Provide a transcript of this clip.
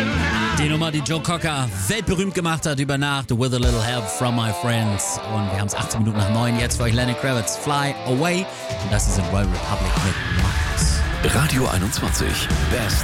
Die Nummer, die Joe Cocker weltberühmt gemacht hat über Nacht, With a Little Help from My Friends. Und wir haben es 18 Minuten nach 9. Jetzt für euch Lenny Kravitz, Fly Away. Und das ist in Royal Republic mit Marcus. Radio 21. Best